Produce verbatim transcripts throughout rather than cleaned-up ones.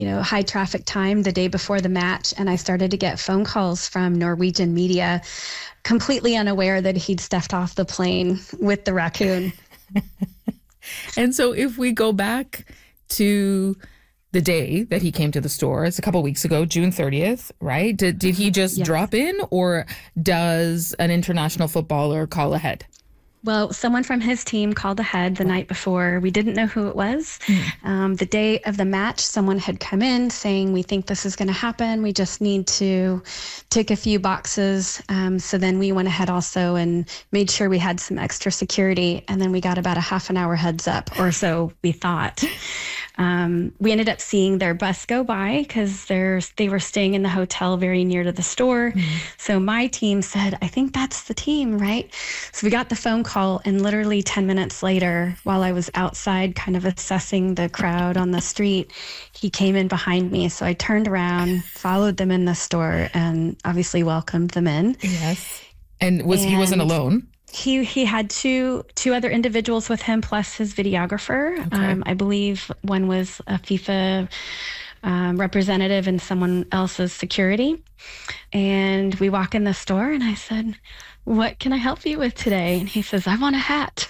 you know, high traffic time the day before the match. And I started to get phone calls from Norwegian media, completely unaware that he'd stepped off the plane with the raccoon. And so if we go back to the day that he came to the store, it's a couple weeks ago, June thirtieth, right? Did, did he just Yes. drop in, or does an international footballer call ahead? Well, someone from his team called ahead the night before. We didn't know who it was. Mm. Um, the day of the match, someone had come in saying, we think this is going to happen. We just need to tick a few boxes. Um, so then we went ahead also and made sure we had some extra security. And then we got about a half an hour heads up, or so we thought. Um, we ended up seeing their bus go by because they were staying in the hotel very near to the store. Mm-hmm. So my team said, I think that's the team, right? So we got the phone call, and literally ten minutes later, while I was outside kind of assessing the crowd on the street, he came in behind me. So I turned around, followed them in the store, and obviously welcomed them in. Yes. And was and he wasn't alone? He he had two two other individuals with him, plus his videographer. Okay. Um, I believe one was a FIFA um, representative and someone else's security. And we walk in the store, and I said, what can I help you with today? And he says, I want a hat.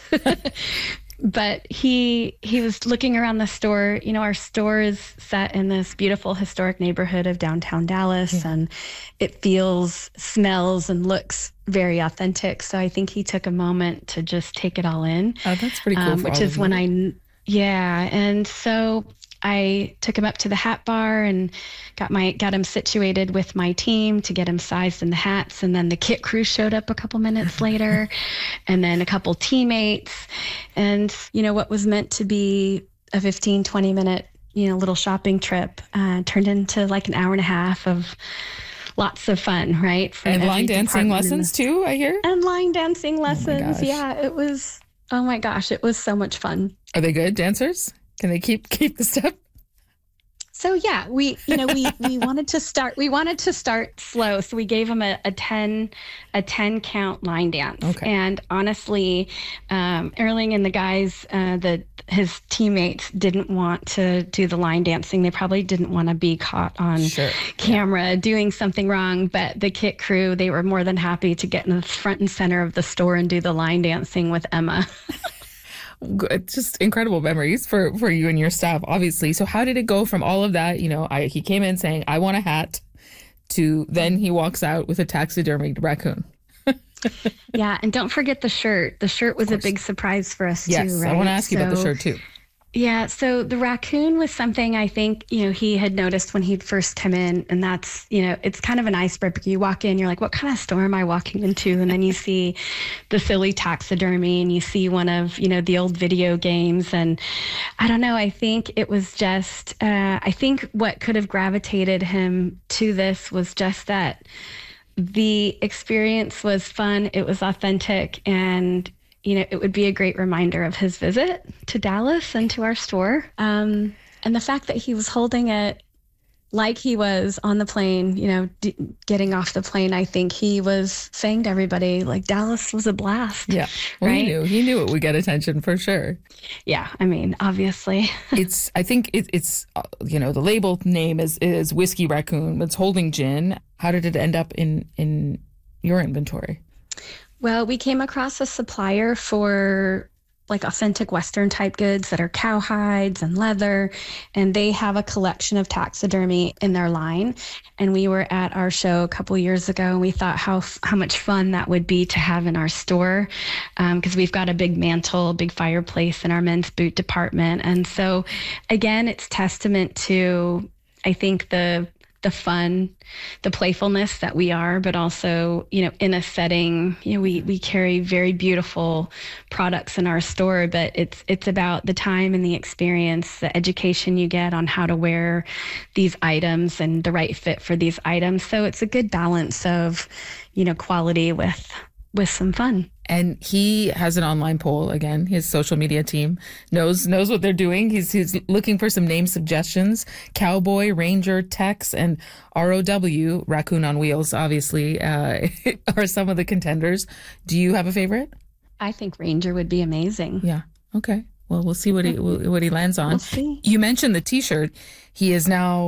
But he he was looking around the store. You know, our store is set in this beautiful historic neighborhood of downtown Dallas, yeah. and it feels, smells, and looks very authentic. So I think he took a moment to just take it all in. Oh, that's pretty cool. Um, which is when I, yeah. And so I took him up to the hat bar and got my got him situated with my team to get him sized in the hats. And then the kit crew showed up a couple minutes later, and then a couple teammates. And, you know, what was meant to be a fifteen, twenty minute, you know, little shopping trip uh, turned into like an hour and a half of lots of fun, right? From and line dancing lessons the, too, I hear? And line dancing lessons. Oh yeah, it was, oh my gosh, it was so much fun. Are they good dancers? Can they keep keep the step? So yeah, we you know we we wanted to start we wanted to start slow, so we gave him a, a ten a ten count line dance. Okay. And honestly, um, Erling and the guys, uh, the his teammates didn't want to do the line dancing. They probably didn't want to be caught on sure. camera yeah. doing something wrong. But the kit crew, they were more than happy to get in the front and center of the store and do the line dancing with Emma. It's just incredible memories for, for you and your staff, obviously. So how did it go from all of that? You know, I, he came in saying, I want a hat, to then he walks out with a taxidermied raccoon. Yeah. And don't forget the shirt. The shirt was a big surprise for us, yes, too, right? I want to ask you so, about the shirt, too. Yeah. So the raccoon was something I think, you know, he had noticed when he'd first come in. And that's, you know, it's kind of an icebreaker. You walk in, you're like, what kind of store am I walking into? And then you see the silly taxidermy, and you see one of, you know, the old video games. And I don't know, I think it was just, uh, I think what could have gravitated him to this was just that the experience was fun. It was authentic, and you know, it would be a great reminder of his visit to Dallas and to our store. Um, and the fact that he was holding it like he was on the plane, you know, d- getting off the plane, I think he was saying to everybody, like, Dallas was a blast. Yeah. Well, right? he knew. He knew it would get attention for sure. Yeah. I mean, obviously. it's, I think it, it's, uh, you know, the label name is, is Whiskey Raccoon. It's holding gin. How did it end up in, in your inventory? Well, we came across a supplier for like authentic Western type goods that are cow hides and leather, and they have a collection of taxidermy in their line. And we were at our show a couple years ago, and we thought how how much fun that would be to have in our store, because um, we've got a big mantle, big fireplace in our men's boot department. And so, again, it's testament to, I think, the the fun, the playfulness that we are, but also, you know, in a setting, you know, we, we carry very beautiful products in our store, but it's, it's about the time and the experience, the education you get on how to wear these items and the right fit for these items. So it's a good balance of, you know, quality with, with some fun. And he has an online poll. Again, his social media team knows knows what they're doing. He's he's looking for some name suggestions. Cowboy, Ranger, Tex, and R O W, Raccoon on Wheels, obviously, uh, are some of the contenders. Do you have a favorite? I think Ranger would be amazing. Yeah. Okay. Well, we'll see what he what he lands on. We'll see. You mentioned the T-shirt. He is now